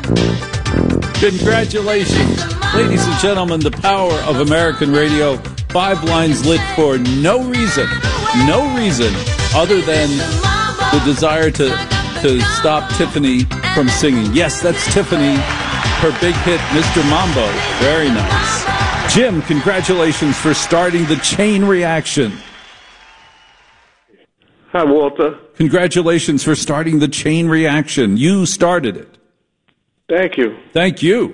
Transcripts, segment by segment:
Congratulations. Ladies and gentlemen, the power of American radio. 5 lines lit for no reason other than the desire to stop Tiffany from singing. Yes, that's Tiffany, her big hit, Mr. Mambo. Very nice. Jim, congratulations for starting the chain reaction. Hi, Walter. Congratulations for starting the chain reaction. You started it. Thank you. Thank you.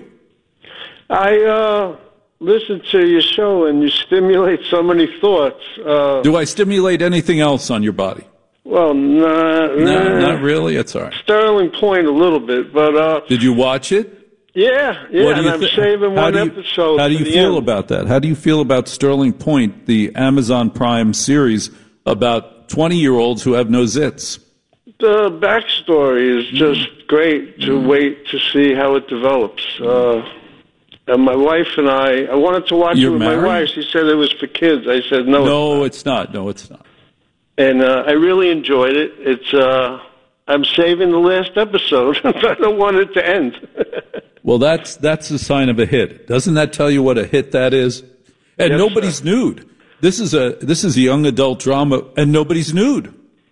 I listen to your show, and you stimulate so many thoughts. Do I stimulate anything else on your body? Well, No, not really. It's all right. Sterling Point a little bit, but... Did you watch it? Yeah, and I'm saving one episode. How do you feel about that? How do you feel about Sterling Point, the Amazon Prime series about 20-year-olds who have no zits? The backstory is just great to wait to see how it develops. And my wife and I wanted to watch it with my wife. She said it was for kids. I said, no, it's not. No, it's not. And I really enjoyed it. It's I'm saving the last episode. I don't want it to end. Well, that's a sign of a hit. Doesn't that tell you what a hit that is? And yes, nobody's nude. This is a young adult drama, and nobody's nude.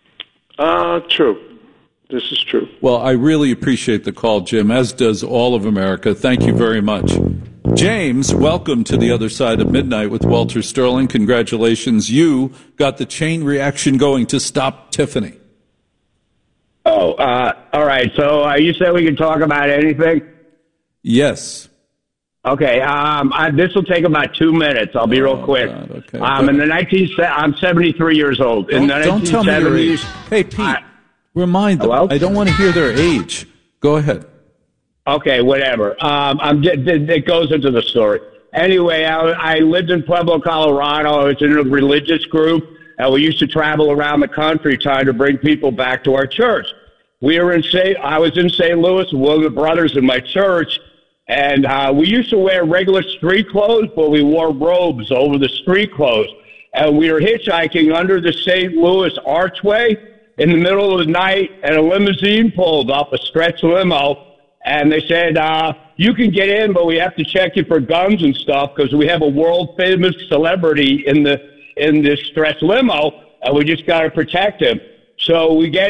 True. This is true. Well, I really appreciate the call, Jim, as does all of America. Thank you very much. James, welcome to the other side of midnight with Walter Sterling. Congratulations. You got the chain reaction going to stop Tiffany. Oh, all right. So you said we could talk about anything? Yes. Okay. This will take about 2 minutes. I'll be real quick. God, okay. I'm 73 years old. Don't tell me your age. Hey, Pete, remind them. Hello? I don't want to hear their age. Go ahead. Okay, whatever. It goes into the story. Anyway, I lived in Pueblo, Colorado. I was in a religious group, and we used to travel around the country trying to bring people back to our church. I was in St. Louis with one of the brothers in my church, and we used to wear regular street clothes, but we wore robes over the street clothes. And we were hitchhiking under the St. Louis Archway in the middle of the night, and a limousine pulled up, a stretch limo, and they said, you can get in, but we have to check you for guns and stuff because we have a world-famous celebrity in this stretch limo, and we just got to protect him. So we get